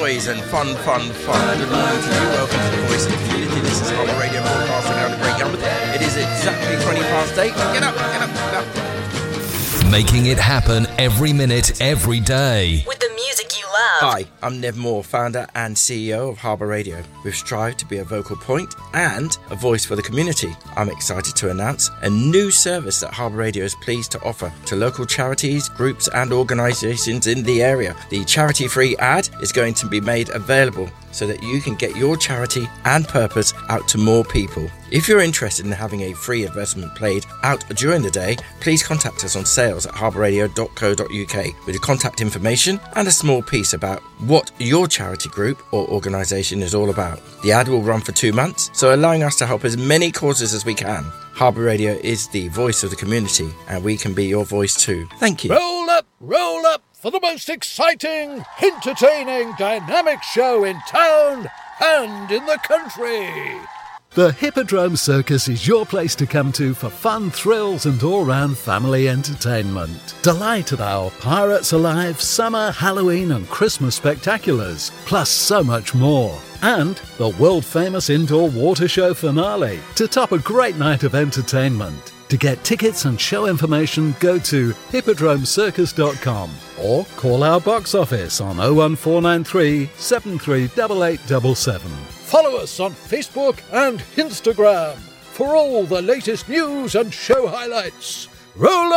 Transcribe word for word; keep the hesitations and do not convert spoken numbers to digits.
noise and fun, fun, fun. Good morning to you. Welcome to the Voice of the Community. This is Harbour Radio broadcasting out of Great Yarmouth. It is exactly twenty past eight. Get up, get up, get up. Making it happen every minute, every day. With the music you love. Hi, I'm Nev Moore, founder and C E O of Harbour Radio. We've strived to be a vocal point and a voice for the community. I'm excited to announce a new service that Harbour Radio is pleased to offer to local charities, groups and organisations in the area. The charity-free ad is going to be made available so that you can get your charity and purpose out to more people. If you're interested in having a free advertisement played out during the day, please contact us on sales at harbour radio dot co dot uk with your contact information and a small piece about what your charity group or organisation is all about. The ad will run for two months, so allowing us to help as many causes as we can. Harbour Radio is the voice of the community, and we can be your voice too. Thank you. Roll up, roll up for the most exciting, entertaining, dynamic show in town and in the country. The Hippodrome Circus is your place to come to for fun, thrills and all-round family entertainment. Delight at our Pirates Alive, Summer, Halloween and Christmas spectaculars, plus so much more. And the world-famous indoor water show finale to top a great night of entertainment. To get tickets and show information, go to hippodrome circus dot com or call our box office on oh one four nine three, seven three eight eight seven seven. Follow us on Facebook and Instagram for all the latest news and show highlights. Roll